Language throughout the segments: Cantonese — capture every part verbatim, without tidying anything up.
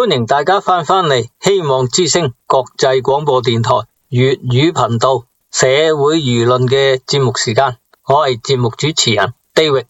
歡迎大家翻返嚟希望之聲國際廣播電台粵語頻道社會輿論嘅節目時間，我係節目主持人 David。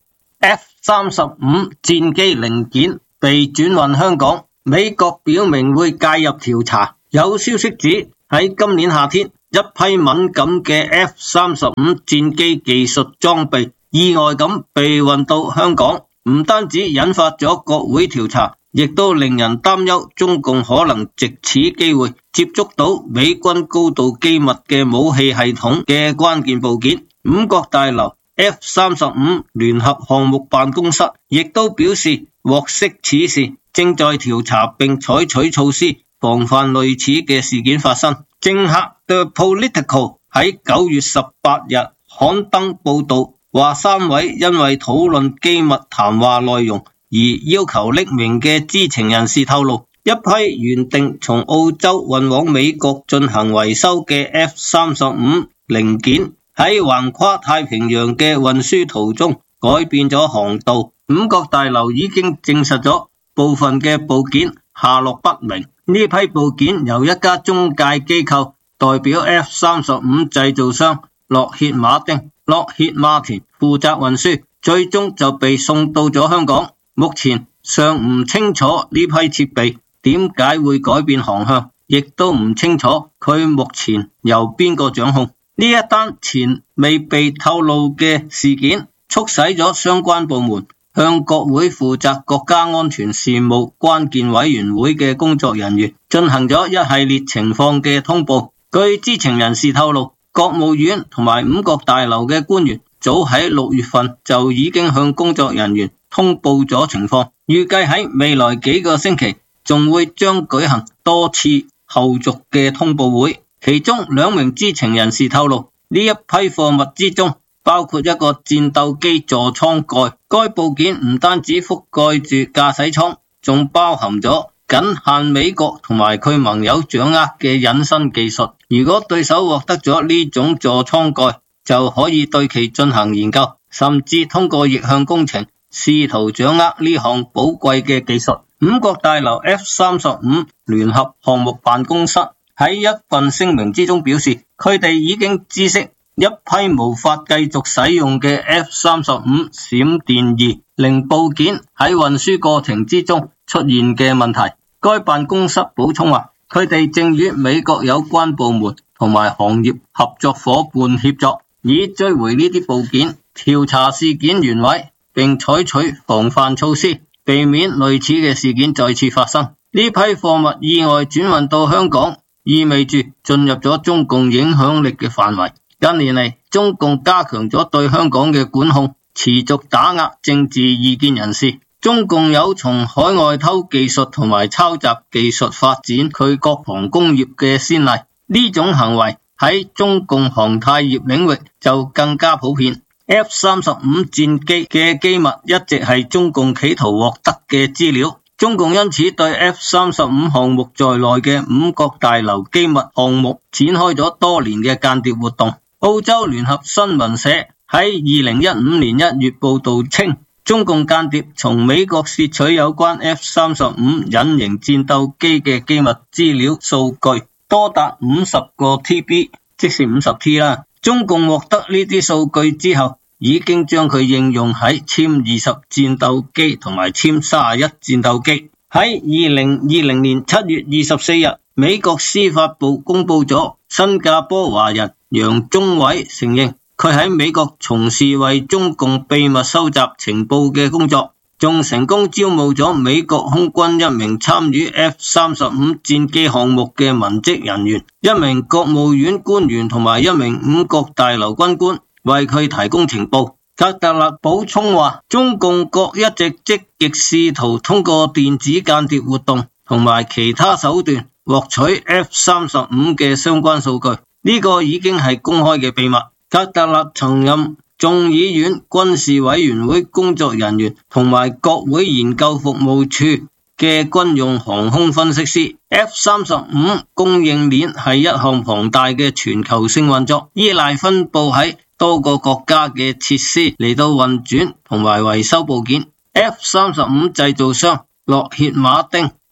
F 三十五 戰機零件被轉運香港，美國表明會介入調查。有消息指喺今年夏天，一批敏感嘅 F 三十五 戰機技術裝備意外咁被運到香港，唔單止引發咗國會調查，亦都令人擔憂中共可能藉此機會接觸到美軍高度機密嘅武器系統嘅關鍵部件。五角大樓 F 三十五 聯合項目辦公室亦都表示獲悉此事，正在調查並採取措施防範類似嘅事件發生。政客 The Political 喺九月十八日刊登報道，話三位因為討論機密談話內容而要求匿名嘅知情人士透露，一批原定從澳洲運往美國進行維修嘅 F 三十五 零件喺橫跨太平洋嘅運輸途中改變咗航道。五角大樓已經證實咗部分嘅部件下落不明，呢批部件由一家中介機構代表 F 三十五 製造商洛歇馬丁洛歇馬田負責運輸，最終就被送到咗香港。目前尚唔清楚呢批設備點解會改變航向，亦都唔清楚佢目前由邊個掌控。呢一單前未被透露嘅事件，促使咗相關部門向國會負責國家安全事務關鍵委員會嘅工作人員進行咗一系列情況嘅通報。據知情人士透露，國務院同埋五角大樓嘅官員早喺六月份就已經向工作人員通報咗情況，預計喺未來幾個星期仲會將舉行多次後續嘅通報會。其中兩名知情人士透露，呢一批貨物之中包括一個戰鬥機座艙蓋，該部件唔單止覆蓋住駕駛艙，仲包含咗僅限美國同埋佢盟友掌握嘅隱身技術。如果對手獲得咗呢種座艙蓋，就可以對其進行研究，甚至通過逆向工程試圖掌握呢項寶貴嘅技術。五角大樓 F 三十五 聯合項目辦公室喺一份聲明之中表示，佢哋已經知悉一批無法繼續使用嘅 F 三十五 閃電二零部件喺運輸過程之中出現嘅問題。該辦公室補充話，佢哋正與美國有關部門同埋行業合作夥伴協作，以追回呢啲部件，調查事件原委，並採取防範措施，避免類似嘅事件再次發生。呢批貨物意外轉運到香港，意味住進入咗中共影響力嘅範圍。近年嚟，中共加強咗對香港嘅管控，持續打壓政治異見人士。中共有從海外偷技術同埋抄襲技術發展佢國防工業嘅先例，呢種行為喺中共航太業領域就更加普遍。F 三十五 戰機嘅機密一直係中共企圖獲得嘅資料，中共因此對 F 三十五 項目在內嘅五角大樓機密項目展開咗多年嘅間諜活動。澳洲聯合新聞社喺二零一五年一月報道稱，中共間諜從美國竊取有關 F 三十五 隱形戰鬥機嘅機密資料數據，多達五十個 T B， 即是五十 T 啦。中共獲得呢啲數據之後，已經將佢應用喺殲二十戰鬥機同埋殲三十一戰鬥機。喺二零二零年七月二十四日，美國司法部公布咗新加坡華人楊宗緯承認佢喺美國從事為中共秘密收集情報嘅工作，仲成功招募咗美國空軍一名參與 F 三十五 戰機項目嘅文職人員，一名國務院官員同埋一名五角大樓軍官為佢提供情報。卡特勒補充話，中共國一直積極試圖通過電子間諜活動同埋其他手段獲取 F 三十五 嘅相關數據，呢個已經係公開嘅秘密。卡特勒曾任眾議院軍事委員會工作人員同埋國會研究服務處嘅軍用航空分析師。F 三十五 供應鏈係一項龐大嘅全球性運作，依賴分布喺多個國家嘅設施嚟到運轉同埋維修部件。F 三十五 製造商洛歇馬丁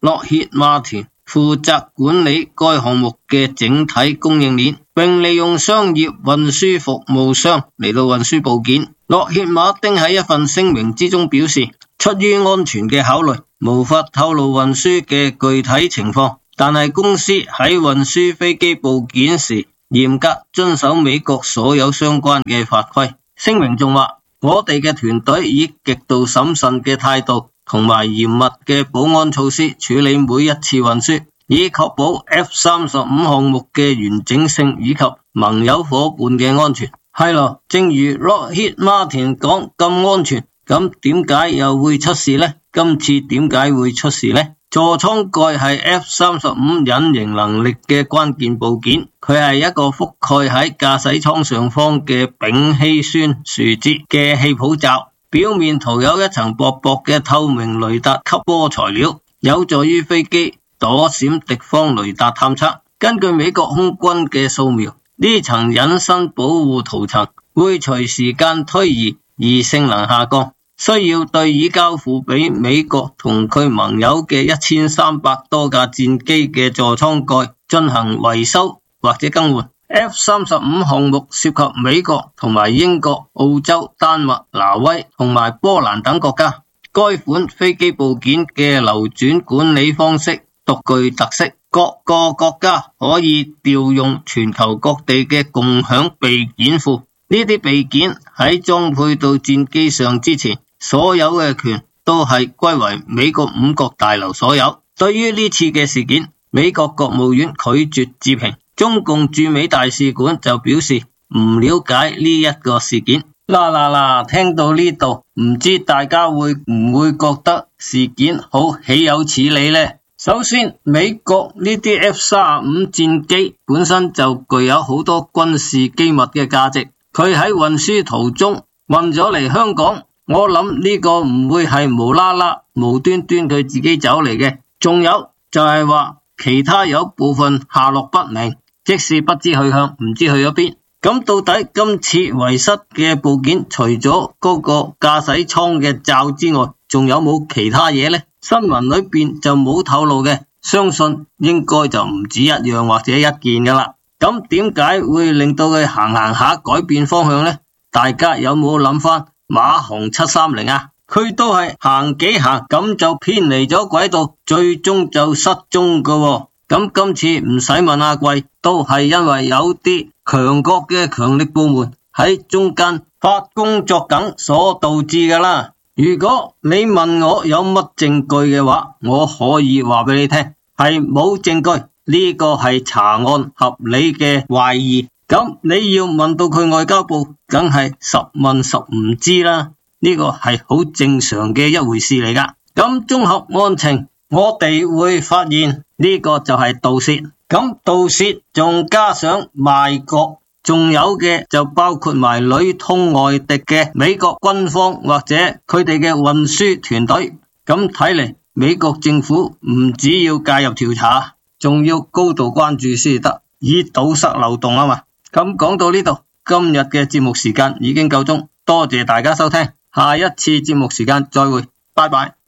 洛歇馬田負責管理該項目嘅整體供應鏈，並利用商業運輸服務商嚟到運輸部件。洛歇馬丁喺一份聲明之中表示，出於安全嘅考慮，無法透露運輸嘅具體情況，但係公司喺運輸飛機部件時嚴格遵守美國所有相關嘅法規。聲明仲話，我哋嘅團隊以極度審慎嘅態度同埋嚴密嘅保安措施處理每一次運輸，以確保 F 三十五 項目嘅完整性以及盟友伙伴嘅安全。係咯，正如洛歇馬田講咁安全，咁點解又會出事呢？今次點解會出事呢？座艙蓋係 F 三十五 隱形能力嘅關鍵部件，佢係一個覆蓋喺駕駛艙上方嘅丙烯酸樹脂嘅氣泡罩，表面塗有一層薄薄嘅透明雷達吸波材料，有助於飛機躲閃敵方雷達探測。根據美國空軍嘅掃描，呢層隱身保護塗層會隨時間推移而性能下降，需要對已交付俾美國同佢盟友嘅一千三百多架戰機嘅座艙蓋進行維修或者更換。F 三十五 項目涉及美國同埋英國、澳洲、丹麥、挪威同埋波蘭等國家。該款飛機部件嘅流轉管理方式獨具特色，各個國家可以調用全球各地嘅共享備件庫。呢啲備件喺裝配到戰機上之前，所有嘅權都係歸為美國五角大樓所有。對於呢次嘅事件，美國國務院拒絕置評，中共駐美大使館就表示唔了解呢一個事件。嗱嗱嗱，聽到呢度，唔知大家會唔會覺得事件好豈有此理呢？首先，美國呢啲 F 三十五 戰機本身就具有好多軍事機密嘅價值，佢喺運輸途中運咗嚟香港，我諗呢個唔會係無啦啦無端端佢自己走嚟嘅。仲有就係話其他有部分下落不明，即使不知去向，唔知去咗邊。咁到底今次遺失嘅部件除咗嗰個駕駛艙嘅罩之外，仲有冇其他嘢呢？新聞裏邊就冇透露嘅，相信應該就唔止一樣或者一件噶啦。咁點解會令到佢行行下改變方向呢？大家有冇諗翻馬航七三零啊？佢都係行幾行咁就偏離咗軌道，最終就失蹤噶喎。咁今次唔使問阿貴，都係因為有啲強國嘅強力部門喺中間發工作緊所導致噶啦。如果你問我有乜證據嘅話，我可以話俾你聽，係冇證據，呢個係查案合理嘅懷疑。咁你要問到佢外交部，梗係十問十唔知啦，呢個係好正常嘅一回事嚟噶。咁綜合案情，我哋會發現呢個就係盜竊，咁盜竊仲加上賣國，仲有嘅就包括埋裏通外敵嘅美國軍方或者佢哋嘅運輸團隊。咁睇嚟，美國政府唔只要介入調查，仲要高度關注先得，以堵塞漏洞啊嘛。咁講到呢度，今日嘅節目時間已經夠鐘，多謝大家收聽，下一次節目時間再會，拜拜。